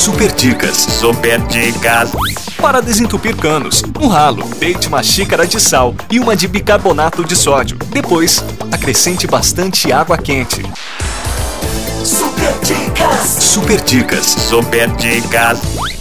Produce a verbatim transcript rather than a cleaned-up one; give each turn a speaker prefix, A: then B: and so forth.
A: Super dicas. Super dicas. Para desentupir canos, no ralo, deite uma xícara de sal e uma de bicarbonato de sódio. Depois, acrescente bastante água quente.
B: Super dicas.
A: Super dicas. Super dicas.